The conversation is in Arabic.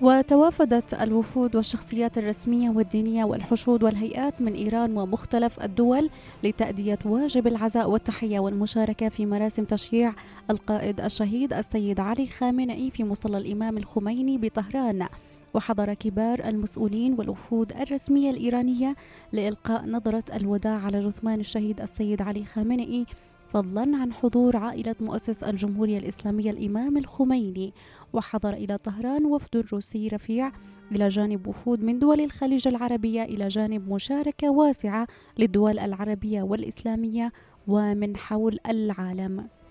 وتوافدت الوفود والشخصيات الرسمية والدينية والحشود والهيئات من إيران ومختلف الدول لتأدية واجب العزاء والتحية والمشاركة في مراسم تشييع القائد الشهيد السيد علي خامنئي في مصلى الإمام الخميني بطهران. وحضر كبار المسؤولين والوفود الرسمية الإيرانية لإلقاء نظرة الوداع على جثمان الشهيد السيد علي خامنئي، فضلا عن حضور عائلة مؤسس الجمهورية الإسلامية الإمام الخميني. وحضر إلى طهران وفد روسي رفيع إلى جانب وفود من دول الخليج العربية، إلى جانب مشاركة واسعة للدول العربية والإسلامية ومن حول العالم.